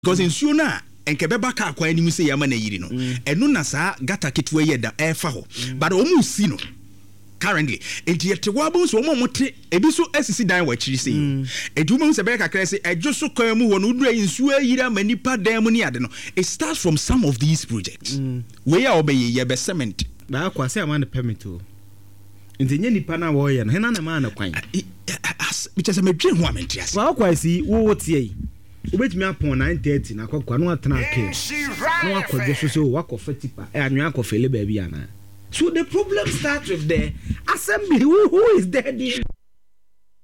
because nsuo na enkebeba ka akwa anim se yama na yiri no eno na saa gata ketwa ye da efa ho but omu si no currently enti yetewa bon so omo mote ebi so asisi dan wa chiri se eduma se be kakra se edwo so kan mu ho no dura nsuo ayira manipa dan mu ni ade no it starts from some of these projects we are obey ye be cement ba akwa se ama na permit o enti nye nipa na wo ye no hena na ma na kwan because me dwen ho amentias ba akwa si wo tie ubetimi apon 9:30 na akwa no atena ake no akwa so wakofa tipa anwa akofa le ba bi ana. So the problem starts with the assembly. Who is there?